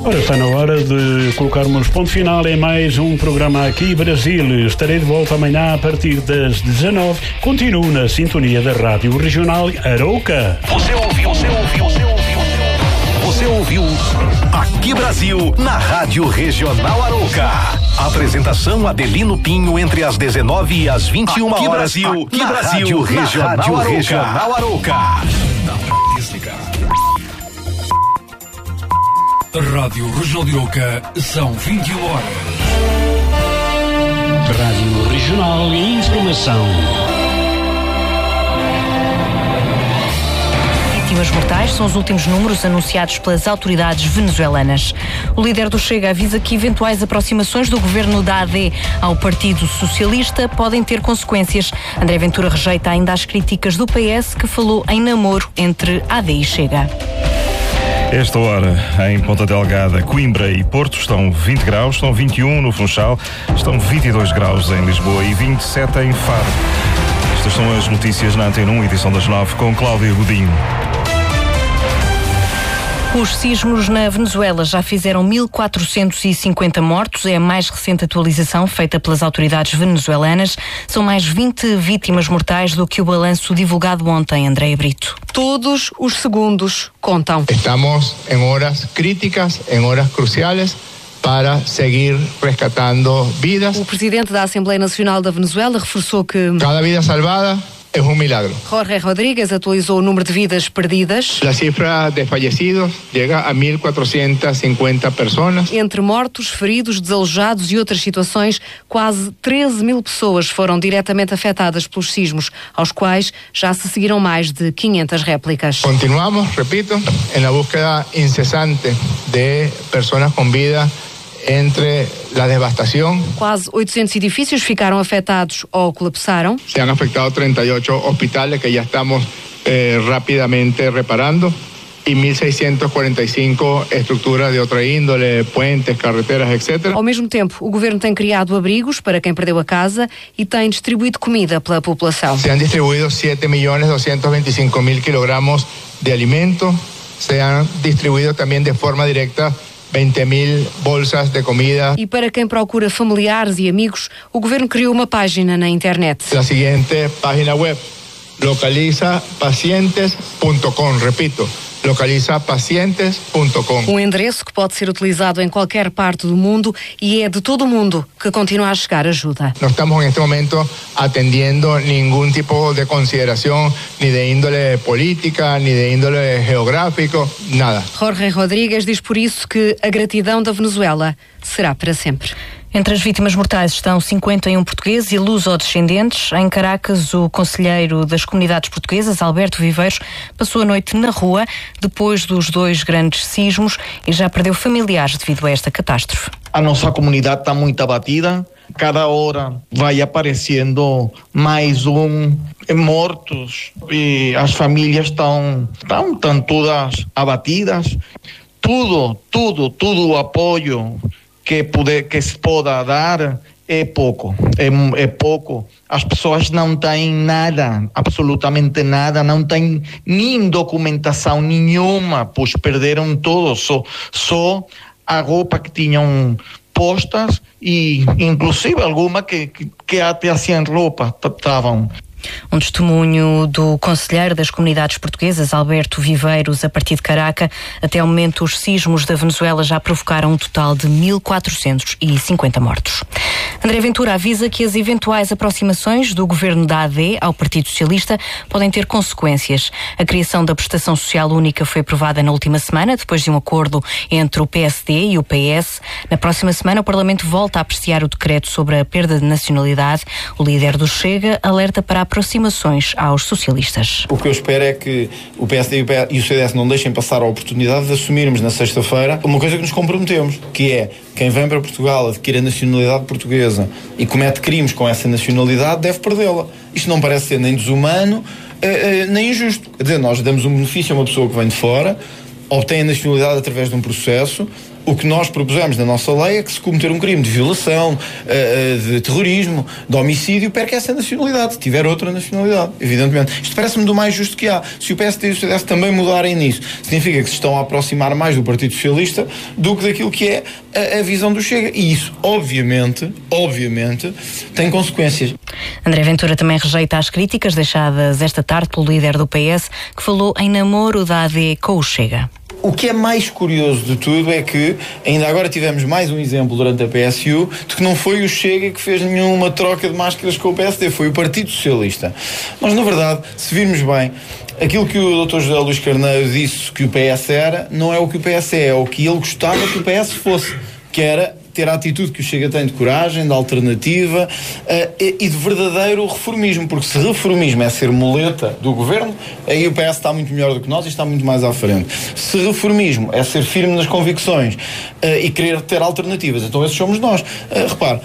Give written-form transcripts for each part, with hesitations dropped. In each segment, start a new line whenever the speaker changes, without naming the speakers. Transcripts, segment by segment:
Ora, está na hora de colocarmos ponto final em mais um programa Aqui Brasil. Estarei de volta amanhã a partir das 19. Continuo na sintonia da Rádio Regional Arouca.
Você ouviu Aqui Brasil na Rádio Regional Arouca. Apresentação Adelino Pinho entre as 19 e as 21
Aqui
horas.
Brasil,
Aqui Brasil, Rádio Regional Arouca.
Rádio Regional de Arouca, são 21 horas.
Rádio Regional e Informação.
Vítimas mortais são os últimos números anunciados pelas autoridades venezuelanas. O líder do Chega avisa que eventuais aproximações do governo da AD ao Partido Socialista podem ter consequências. André Ventura rejeita ainda as críticas do PS, que falou em namoro entre AD e Chega.
Esta hora, em Ponta Delgada, Coimbra e Porto, estão 20 graus, estão 21 no Funchal, estão 22 graus em Lisboa e 27 em Faro. Estas são as notícias na Antena 1, edição das 9, com Cláudio Godinho.
Os sismos na Venezuela já fizeram 1.450 mortos. É a mais recente atualização feita pelas autoridades venezuelanas. São mais 20 vítimas mortais do que o balanço divulgado ontem, Andréa Brito.
Todos os segundos contam.
Estamos em horas críticas, em horas cruciais, para seguir rescatando vidas.
O presidente da Assembleia Nacional da Venezuela reforçou que
cada vida salvada é um milagre.
Jorge Rodríguez atualizou o número de vidas perdidas.
A cifra de fallecidos chega a 1.450 pessoas.
Entre mortos, feridos, desalojados e outras situações, quase 13 mil pessoas foram diretamente afetadas pelos sismos, aos quais já se seguiram mais de 500 réplicas.
Continuamos, repito, na búsqueda incessante de pessoas com vida entre a devastação.
Quase 800 edifícios ficaram afetados ou colapsaram.
Se han afectado 38 hospitais que já estamos rapidamente reparando e 1.645 estruturas de outra índole, puentes, carreteras, etc.
Ao mesmo tempo, o governo tem criado abrigos para quem perdeu a casa e tem distribuído comida pela população.
Se han distribuído 7.225.000 kilogramos de alimento, se han distribuído também de forma direta 20.000 bolsas de comida.
E para quem procura familiares e amigos, o governo criou uma página na internet.
A seguinte página web, localizapacientes.com, repito, localizapacientes.com.
Um endereço que pode ser utilizado em qualquer parte do mundo e é de todo o mundo que continua a chegar ajuda.
Não estamos neste momento atendendo nenhum tipo de consideração, nem de índole política, nem de índole geográfico, nada.
Jorge Rodríguez diz por isso que a gratidão da Venezuela será para sempre.
Entre as vítimas mortais estão 51 portugueses e luso-descendentes. Em Caracas, o conselheiro das comunidades portuguesas, Alberto Viveiros, passou a noite na rua depois dos 2 grandes sismos e já perdeu familiares devido a esta catástrofe.
A nossa comunidade está muito abatida. Cada hora vai aparecendo mais mortos e as famílias estão todas abatidas. Tudo o apoio que se possa dar é pouco, é pouco. As pessoas não têm nada, absolutamente nada, não têm nem documentação nenhuma, pois perderam tudo, só a roupa que tinham postas e inclusive alguma que até sem roupa estavam.
Um testemunho do conselheiro das comunidades portuguesas, Alberto Viveiros, a partir de Caracas. Até ao momento, os sismos da Venezuela já provocaram um total de 1.450 mortos. André Ventura avisa que as eventuais aproximações do governo da AD ao Partido Socialista podem ter consequências. A criação da prestação social única foi aprovada na última semana, depois de um acordo entre o PSD e o PS. Na próxima semana, o Parlamento volta a apreciar o decreto sobre a perda de nacionalidade. O líder do Chega alerta para a aproximações aos socialistas.
O que eu espero é que o PSD e o CDS não deixem passar a oportunidade de assumirmos na sexta-feira uma coisa que nos comprometemos, que é quem vem para Portugal, adquire a nacionalidade portuguesa e comete crimes com essa nacionalidade, deve perdê-la. Isto não parece ser nem desumano, nem injusto. Quer dizer, nós damos um benefício a uma pessoa que vem de fora, obtém a nacionalidade através de um processo, O que nós propusemos na nossa lei é que se cometer um crime de violação, de terrorismo, de homicídio, perca essa nacionalidade, se tiver outra nacionalidade, evidentemente. Isto parece-me do mais justo que há. Se o PSD e o CDS também mudarem nisso, significa que se estão a aproximar mais do Partido Socialista do que daquilo que é a visão do Chega. E isso, obviamente, tem consequências.
André Ventura também rejeita as críticas deixadas esta tarde pelo líder do PS, que falou em namoro da AD com o Chega.
O que é mais curioso de tudo é que ainda agora tivemos mais um exemplo durante a PSU de que não foi o Chega que fez nenhuma troca de máscaras com o PSD, foi o Partido Socialista. Mas, na verdade, se virmos bem, aquilo que o Dr. José Luís Carneiro disse que o PS era, não é o que o PS é o que ele gostava que o PS fosse, que era ter a atitude que o Chega tem de coragem, de alternativa e de verdadeiro reformismo, porque se reformismo é ser muleta do governo, aí o PS está muito melhor do que nós e está muito mais à frente. Se reformismo é ser firme nas convicções e querer ter alternativas, então esses somos nós. Repare,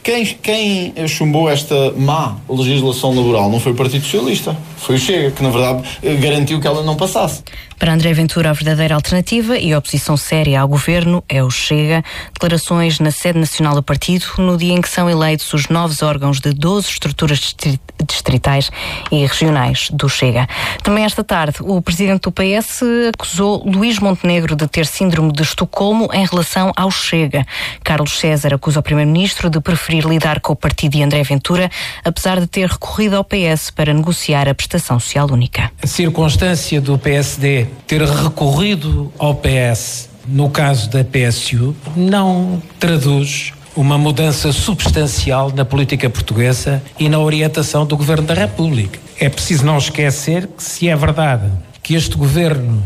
quem chumbou esta má legislação laboral não foi o Partido Socialista, foi o Chega, que na verdade garantiu que ela não passasse.
Para André Ventura, a verdadeira alternativa e a oposição séria ao governo é o Chega. Declarações na sede nacional do partido no dia em que são eleitos os novos órgãos de 12 estruturas distritais e regionais do Chega. Também esta tarde, o presidente do PS acusou Luís Montenegro de ter síndrome de Estocolmo em relação ao Chega. Carlos César acusa o primeiro-ministro de preferir lidar com o partido de André Ventura, apesar de ter recorrido ao PS para negociar a prestação social única.
A circunstância do PSD ter recorrido ao PS no caso da PSU não traduz uma mudança substancial na política portuguesa e na orientação do Governo da República. É preciso não esquecer que, se é verdade que este Governo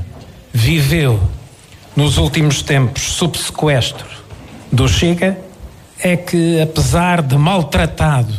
viveu nos últimos tempos sob sequestro do Chega, é que, apesar de maltratado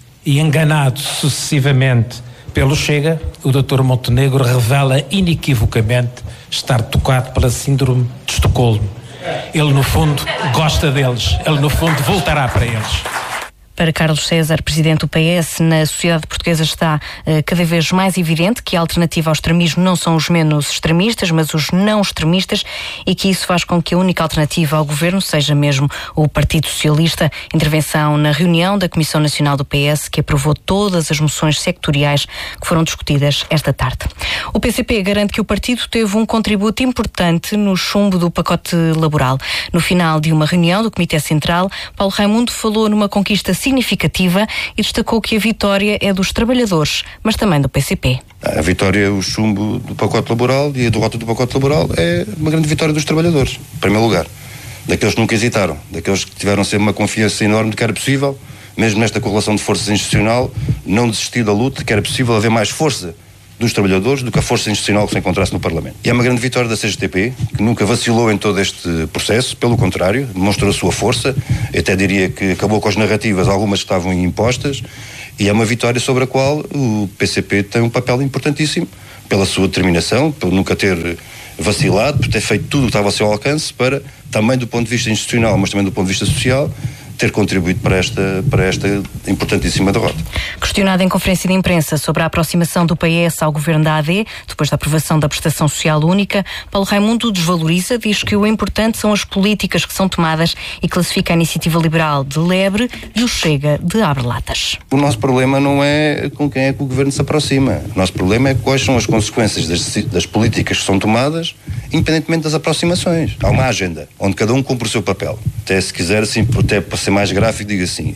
e enganado sucessivamente pelo Chega, o Dr. Montenegro revela inequivocamente estar tocado pela síndrome de Estocolmo. Ele, no fundo, gosta deles. Ele, no fundo, voltará para eles.
Para Carlos César, presidente do PS, na sociedade portuguesa está cada vez mais evidente que a alternativa ao extremismo não são os menos extremistas, mas os não extremistas, e que isso faz com que a única alternativa ao governo seja mesmo o Partido Socialista. Intervenção na reunião da Comissão Nacional do PS, que aprovou todas as moções sectoriais que foram discutidas esta tarde. O PCP garante que o partido teve um contributo importante no chumbo do pacote laboral. No final de uma reunião do Comitê Central, Paulo Raimundo falou numa conquista significativa e destacou que a vitória é dos trabalhadores, mas também do PCP.
A vitória, o chumbo do pacote laboral e a derrota do pacote laboral é uma grande vitória dos trabalhadores, em primeiro lugar. Daqueles que nunca hesitaram, daqueles que tiveram sempre uma confiança enorme de que era possível, mesmo nesta correlação de forças institucional, não desistir da luta, que era possível haver mais força dos trabalhadores do que a força institucional que se encontrasse no Parlamento. E é uma grande vitória da CGTP, que nunca vacilou em todo este processo, pelo contrário, demonstrou a sua força, eu até diria que acabou com as narrativas, algumas que estavam impostas, e é uma vitória sobre a qual o PCP tem um papel importantíssimo, pela sua determinação, por nunca ter vacilado, por ter feito tudo o que estava ao seu alcance, para, também do ponto de vista institucional, mas também do ponto de vista social, ter contribuído para esta importantíssima derrota.
Questionado em conferência de imprensa sobre a aproximação do PS ao governo da AD, depois da aprovação da prestação social única, Paulo Raimundo desvaloriza, diz que o importante são as políticas que são tomadas e classifica a Iniciativa Liberal de lebre e o Chega de abre-latas.
O nosso problema não é com quem é que o governo se aproxima. O nosso problema é quais são as consequências das políticas que são tomadas, independentemente das aproximações. Há uma agenda, onde cada um cumpre o seu papel. Até se quiser, assim, até para ser mais gráfico, digo assim,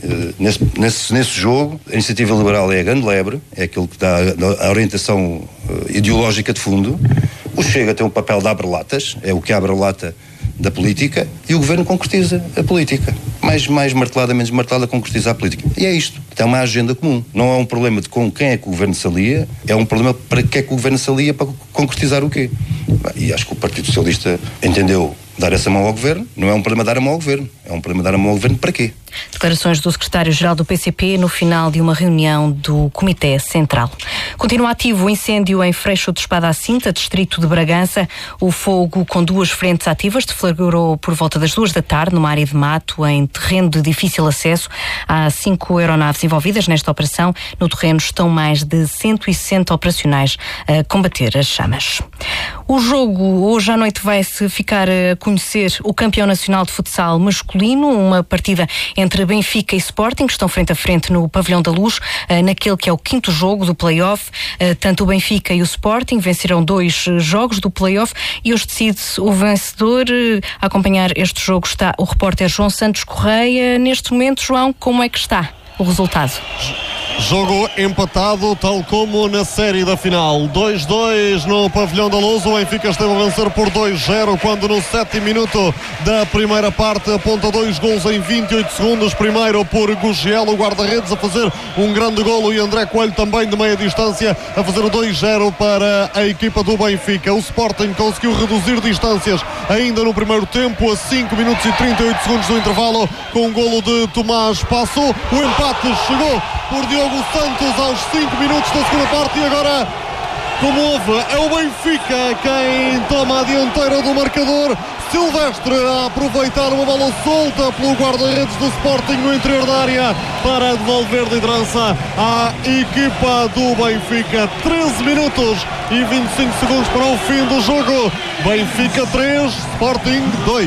nesse jogo, a Iniciativa Liberal é a grande lebre, é aquilo que dá a orientação ideológica de fundo. O Chega tem um papel de abre-latas, é o que abre a lata da política, e o governo concretiza a política. Mais martelada, menos martelada, concretiza a política. E é isto. Tem uma agenda comum. Não é um problema de com quem é que o governo se alia, é um problema para que é que o governo se alia, para concretizar o quê? E acho que o Partido Socialista entendeu dar essa mão ao governo. Não é um problema dar a mão ao governo. É um problema dar a mão ao governo para quê?
Declarações do secretário-geral do PCP no final de uma reunião do Comitê Central. Continua ativo o incêndio em Freixo de Espada à Cinta, distrito de Bragança. O fogo com 2 frentes ativas deflagrou por volta das 2 da tarde numa área de mato em terreno de difícil acesso. Há 5 aeronaves envolvidas nesta operação. No terreno estão mais de 160 operacionais a combater as chamas. O jogo hoje à noite vai-se ficar a conhecer o campeão nacional de futsal masculino, uma partida entre Benfica e Sporting, que estão frente a frente no Pavilhão da Luz, naquele que é o 5º jogo do play-off. Tanto o Benfica e o Sporting venceram 2 jogos do play-off e hoje decide-se o vencedor. A acompanhar este jogo está o repórter João Santos Correia. Neste momento, João, como é que está o resultado?
Jogo empatado, tal como na série da final. 2-2 no Pavilhão da Luz. O Benfica esteve a vencer por 2-0 quando no 7º minuto da primeira parte aponta 2 gols em 28 segundos. Primeiro por Gugiel, o guarda-redes, a fazer um grande golo, e André Coelho também de meia distância a fazer o 2-0 para a equipa do Benfica. O Sporting conseguiu reduzir distâncias ainda no primeiro tempo, a 5 minutos e 38 segundos do intervalo, com um golo de Tomás Passou. O empate chegou por Diogo Santos aos 5 minutos da segunda parte, e agora, como houve, é o Benfica quem toma a dianteira do marcador. Silvestre a aproveitar uma bola solta pelo guarda-redes do Sporting no interior da área para devolver liderança à equipa do Benfica. 13 minutos e 25 segundos para o fim do jogo. Benfica 3, Sporting 2.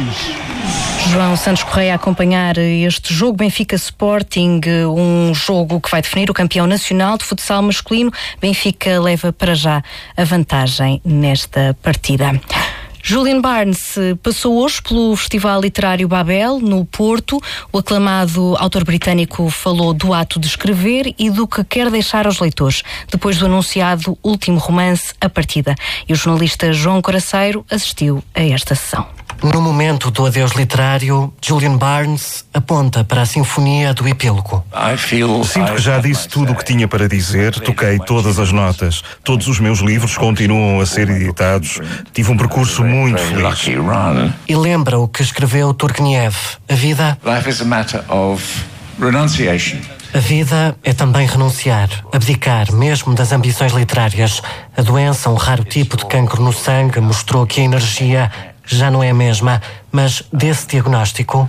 João Santos Correia a acompanhar este jogo Benfica-Sporting, um jogo que vai definir o campeão nacional de futsal masculino. Benfica leva para já a vantagem nesta partida. Julian Barnes passou hoje pelo Festival Literário Babel, no Porto. O aclamado autor britânico falou do ato de escrever e do que quer deixar aos leitores, depois do anunciado último romance, A Partida. E o jornalista João Coraceiro assistiu a esta sessão.
No momento do adeus literário, Julian Barnes aponta para a sinfonia do epílogo.
Sinto que já disse tudo o que tinha para dizer, toquei todas as notas. Todos os meus livros continuam a ser editados. Tive um percurso muito feliz.
E lembra o que escreveu Turgenev: a vida... A vida é também renunciar, abdicar mesmo das ambições literárias. A doença, um raro tipo de cancro no sangue, mostrou que a energia já não é a mesma, mas desse diagnóstico,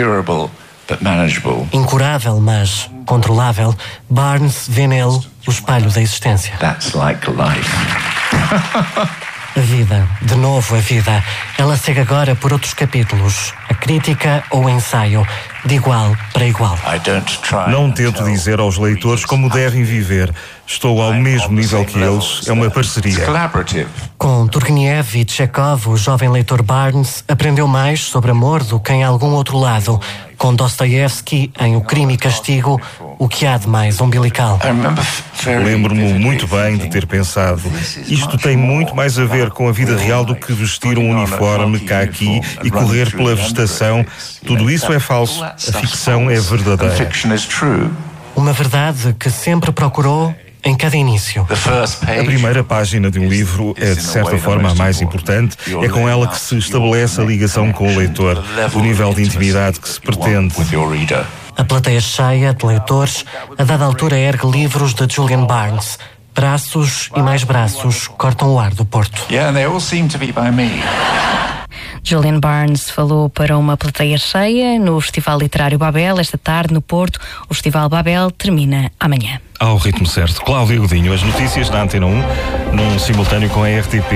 incurável, mas controlável, Barnes vê nele o espelho da existência. A vida, de novo a vida. Ela segue agora por outros capítulos, a crítica ou o ensaio, de igual para igual.
Não tento dizer aos leitores como devem viver. Estou ao mesmo nível que eles. É uma parceria.
Com Turgenev e Chekhov, o jovem leitor Barnes aprendeu mais sobre amor do que em algum outro lado. Com Dostoiévski, em O Crime e Castigo, o que há de mais umbilical.
Lembro-me muito bem de ter pensado: isto tem muito mais a ver com a vida real do que vestir um uniforme caqui e correr pela vegetação. Tudo isso é falso. A ficção é verdadeira.
Uma verdade que sempre procurou em cada início.
A primeira página de um livro é, de certa forma, a mais importante. É com ela que se estabelece a ligação com o leitor, o nível de intimidade que se pretende.
A plateia cheia de leitores, a dada altura, ergue livros de Julian Barnes. Braços e mais braços cortam o ar do Porto.
Julian Barnes falou para uma plateia cheia no Festival Literário Babel esta tarde no Porto. O Festival Babel termina amanhã.
Ao ritmo certo. Cláudio Godinho, as notícias da Antena 1, num simultâneo com a RTP.